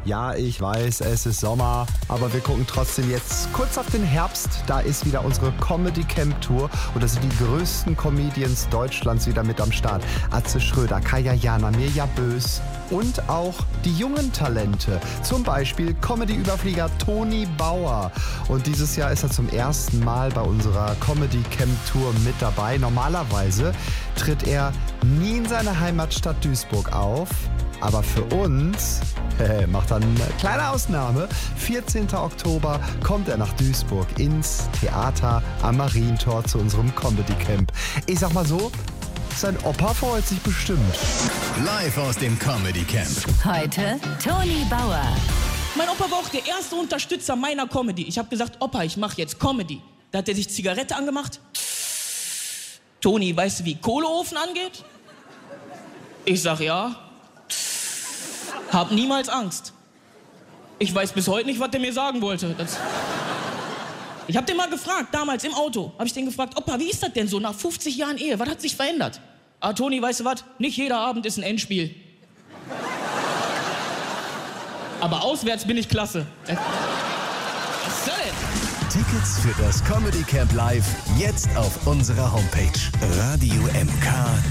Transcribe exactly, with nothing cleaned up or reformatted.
Ja, ich weiß, es ist Sommer, aber wir gucken trotzdem jetzt kurz auf den Herbst. Da ist wieder unsere Comedy Camp Tour und da sind die größten Comedians Deutschlands wieder mit am Start. Atze Schröder, Kaya Jana, Mirja Bös und auch die jungen Talente. Zum Beispiel Comedy-Überflieger Toni Bauer. Und dieses Jahr ist er zum ersten Mal bei unserer Comedy Camp Tour mit dabei. Normalerweise tritt er nie in seiner Heimatstadt Duisburg auf. Aber für uns äh, macht er eine kleine Ausnahme. vierzehnten Oktober kommt er nach Duisburg ins Theater am Marientor zu unserem Comedy Camp. Ich sag mal so, sein Opa freut sich bestimmt. Live aus dem Comedy Camp. Heute Toni Bauer. Mein Opa war auch der erste Unterstützer meiner Comedy. Ich habe gesagt, Opa, ich mache jetzt Comedy. Da hat er sich Zigarette angemacht. Toni, weißt du, wie Kohleofen angeht? Ich sag ja. Hab niemals Angst. Ich weiß bis heute nicht, was der mir sagen wollte. Das ich hab den mal gefragt, damals im Auto, hab ich den gefragt, Opa, wie ist das denn so nach fünfzig Jahren Ehe? Was hat sich verändert? Ah, Toni, weißt du was? Nicht jeder Abend ist ein Endspiel. Aber auswärts bin ich klasse. Was soll denn? Tickets für das Comedy Camp Live jetzt auf unserer Homepage radio m k